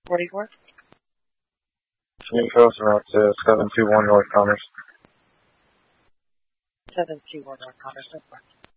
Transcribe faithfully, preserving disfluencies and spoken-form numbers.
forty-four. New Coast out to seven two one North Commerce. seven two one North Commerce.